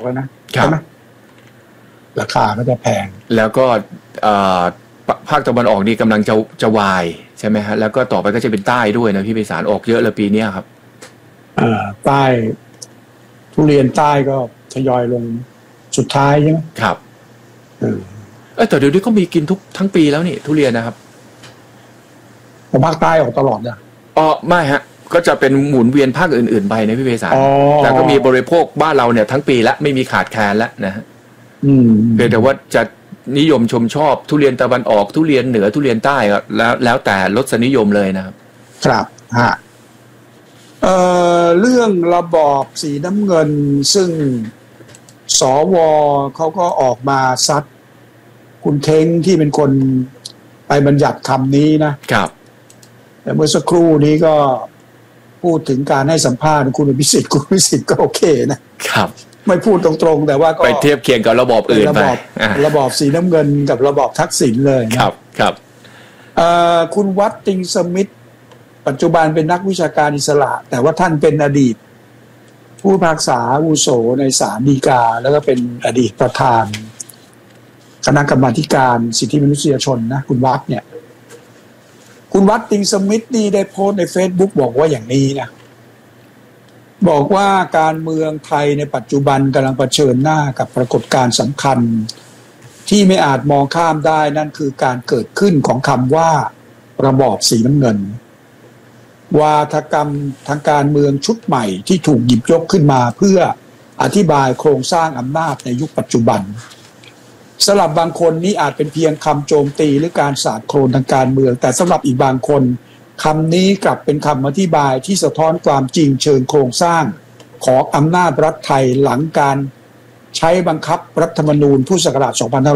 แล้วนะใช่ไหมราคาก็จะแพงแล้วก็ภาคตะวันออกนี่กำลังจะวายใช่ไหมฮะแล้วก็ต่อไปก็จะเป็นใต้ด้วยนะพี่ไพศาลออกเยอะเลยปีนี้ครับใต้ทุเรียนใต้ก็ทยอยลงสุดท้ายใช่ไหมครับแต่เดี๋ยวนี้ก็มีกินทั้งปีแล้วนี่ทุเรียนนะครับแต่ภาคใต้ออกตลอดนะไม่ฮะก็จะเป็นหมุนเวียนภาคอื่นๆไปนะพี่ไพศาลแต่ก็มีบริโภคบ้านเราเนี่ยทั้งปีแล้วไม่มีขาดแคลนแล้วนะฮะเพียงแต่ว่าจะนิยมชมชอบทุเรียนตะวันออกทุเรียนเหนือทุเรียนใต้แล้วแต่รสนิยมเลยนะครับครับฮะเรื่องระบอบสีน้ำเงินซึ่งสวเขาก็ออกมาซัดคุณเท้งที่เป็นคนไปบัญญัติคำนี้นะครับแต่เมื่อสักครู่นี้ก็พูดถึงการให้สัมภาษณ์คุณพิสิทธิ์ก็โอเคนะครับไม่พูดตรงๆแต่ว่าก็ไปเทียบเคียงกับระบอบอื่นไประบอบสีน้ำเงินกับระบอบทักษิณเลยครับคุณวัดติงสมิธปัจจุบันเป็นนักวิชาการอิสระแต่ว่าท่านเป็นอดีตผู้พิพากษาอาวุโสในศาลฎีกาแล้วก็เป็นอดีตประธานคณะกรรมาการสิทธิมนุษยชนนะคุณวัดเนี่ยคุณวัดติงสมิธนี่ได้โพสต์ใน Facebook บอกว่าอย่างนี้นะบอกว่าการเมืองไทยในปัจจุบันกำลังเผชิญหน้ากับปรากฏการณ์สำคัญที่ไม่อาจมองข้ามได้นั่นคือการเกิดขึ้นของคำว่าระบอบสีน้ำเงินวาทกรรมทางการเมืองชุดใหม่ที่ถูกหยิบยกขึ้นมาเพื่ออธิบายโครงสร้างอำนาจในยุคปัจจุบันสำหรับบางคนนี้อาจเป็นเพียงคำโจมตีหรือการสาดโคลนทางการเมืองแต่สำหรับอีกบางคนคำนี้กลับเป็นคำอธิบายที่สะท้อนความจริงเชิงโครงสร้างของอำนาจรัฐไทยหลังการใช้บังคับรัฐธรรมนูญพุทธศักราช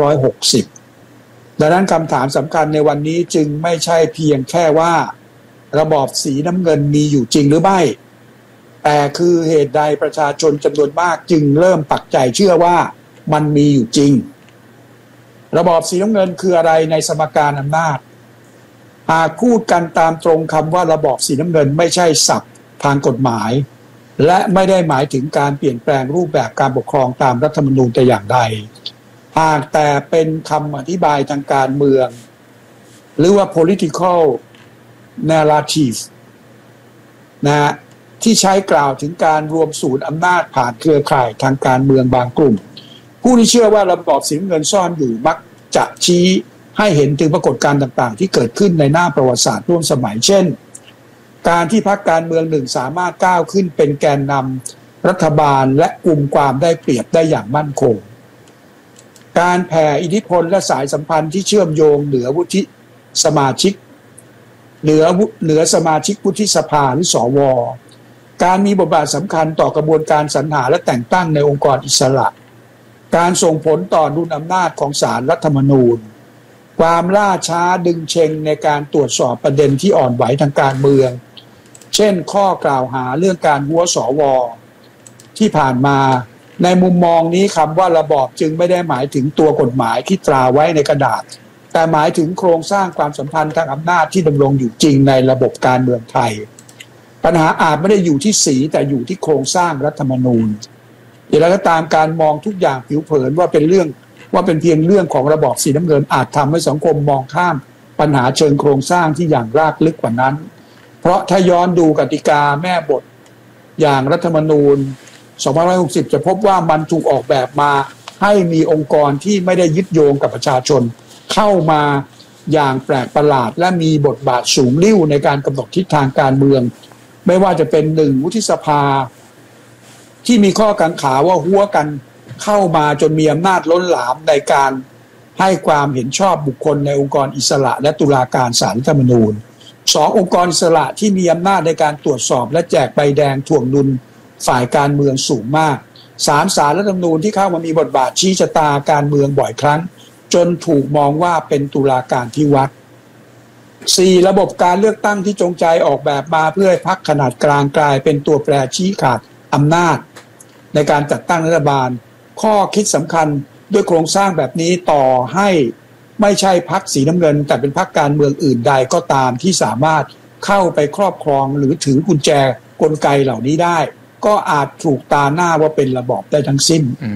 2560 ดังนั้นคำถามสำคัญในวันนี้จึงไม่ใช่เพียงแค่ว่าระบอบสีน้ำเงินมีอยู่จริงหรือไม่แต่คือเหตุใดประชาชนจำนวนมากจึงเริ่มปักใจเชื่อว่ามันมีอยู่จริงระบอบสีน้ำเงินคืออะไรในสมการอำนาจหากพูดกันตามตรงคำว่าระบอบสีน้ำเงินไม่ใช่ศัพท์ทางกฎหมายและไม่ได้หมายถึงการเปลี่ยนแปลงรูปแบบการปกครองตามรัฐธรรมนูญแต่อย่างใดหากแต่เป็นคำอธิบายทางการเมืองหรือว่า political narrative นะที่ใช้กล่าวถึงการรวมศูนย์อำนาจผ่านเครือข่ายทางการเมืองบางกลุ่มผู้ที่เชื่อว่าระบอบสีน้ำเงินซ่อนอยู่มักจะชี้ให้เห็นถึงปรากฏการณ์ต่างๆที่เกิดขึ้นในหน้าประวัติศาสตร์ร่วมสมัยเช่นการที่พรรคการเมืองหนึ่งสามารถก้าวขึ้นเป็นแกนนำรัฐบาลและกลุ่มความได้เปรียบได้อย่างมั่นคงการแผ่อิทธิพลและสายสัมพันธ์ที่เชื่อมโยงเหนือวุฒิสมาชิกเหนือสมาชิกวุฒิสภาหรือสวการมีบทบาทสำคัญต่อกระบวนการสรรหาและแต่งตั้งในองค์กรอิสระการส่งผลต่อดุลอำนาจของศาลรัฐธรรมนูญความล่าช้าดึงเชงในการตรวจสอบประเด็นที่อ่อนไหวทางการเมืองเช่นข้อกล่าวหาเรื่องการหัวสวที่ผ่านมาในมุมมองนี้คำว่าระบอบจึงไม่ได้หมายถึงตัวกฎหมายที่ตราไว้ในกระดาษแต่หมายถึงโครงสร้างความสัมพันธ์ทางอำนาจที่ดำรงอยู่จริงในระบบการเมืองไทยปัญหาอาจไม่ได้อยู่ที่สีแต่อยู่ที่โครงสร้างรัฐธรรมนูญอย่างไรก็ตามการมองทุกอย่างผิวเผินว่าเป็นเพียงเรื่องของระบอบสีน้ำเงินอาจทำให้สังคมมองข้ามปัญหาเชิงโครงสร้างที่อย่างรากลึกกว่านั้นเพราะถ้าย้อนดูกติกาแม่บทอย่างรัฐธรรมนูญ 2560 จะพบว่ามันถูกออกแบบมาให้มีองค์กรที่ไม่ได้ยึดโยงกับประชาชนเข้ามาอย่างแปลกประหลาดและมีบทบาทสูงลิ่วในการกำหนดทิศทางการเมืองไม่ว่าจะเป็น1วุฒิสภาที่มีข้อกังขาว่าหัวกันเข้ามาจนมีอำนาจล้นหลามในการให้ความเห็นชอบบุคคลในองค์กรอิสระและตุลาการศาลรัฐธรรมนูญ2องค์กรอิสระที่มีอำนาจในการตรวจสอบและแจกใบแดงถ่วงดุลฝ่ายการเมืองสูงมาก3ศาลรัฐธรรมนูญที่เข้ามามีบทบาทชี้ชะตาการเมืองบ่อยครั้งจนถูกมองว่าเป็นตุลาการที่วัด4ระบบการเลือกตั้งที่จงใจออกแบบมาเพื่อให้พรรคขนาดกลางกลายเป็นตัวแปรชี้ขาดอำนาจในการจัดตั้งรัฐบาลข้อคิดสำคัญด้วยโครงสร้างแบบนี้ต่อให้ไม่ใช่พรรคสีน้ำเงินแต่เป็นพรรคการเมืองอื่นใดก็ตามที่สามารถเข้าไปครอบครองหรือถือกุญแจกลไกเหล่านี้ได้ก็อาจถูกตาหน้าว่าเป็นระบอบได้ทั้งสิ้น